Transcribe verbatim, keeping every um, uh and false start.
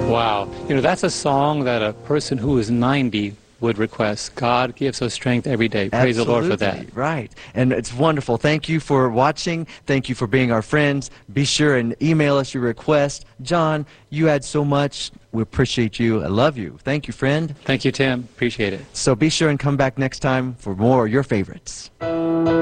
Wow. You know, that's a song that a person who is ninety would request. God gives us strength every day. Praise Absolutely. the Lord for that. Right. And it's wonderful. Thank you for watching. Thank you for being our friends. Be sure and email us your request. John, you had so much. We appreciate you. I love you. Thank you, friend. Thank you, Tim. Appreciate it. So be sure and come back next time for more of your favorites.